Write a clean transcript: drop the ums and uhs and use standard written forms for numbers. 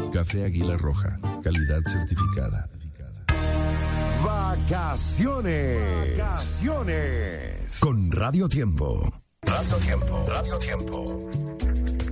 Café Águila Roja, calidad certificada. Vacaciones con Radio Tiempo. Radio Tiempo.